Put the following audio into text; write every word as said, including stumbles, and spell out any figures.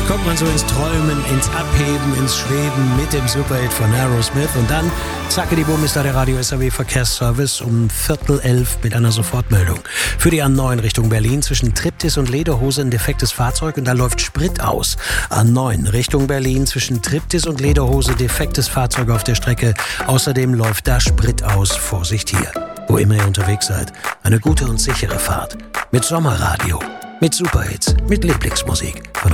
kommt man so ins Träumen, ins Abheben, ins Schweben mit dem Superhit von Aerosmith. Und dann, zacke die Bumm, ist da der Radio S R W Verkehrsservice um Viertel elf mit einer Sofortmeldung. Für die A neun Richtung Berlin zwischen Triptis und Lederhose ein defektes Fahrzeug und da läuft Sprit aus. A neun Richtung Berlin zwischen Triptis und Lederhose defektes Fahrzeug auf der Strecke. Außerdem läuft da Sprit aus. Vorsicht hier. Wo immer ihr unterwegs seid, eine gute und sichere Fahrt. Mit Sommerradio, mit Superhits, mit Lieblingsmusik. Von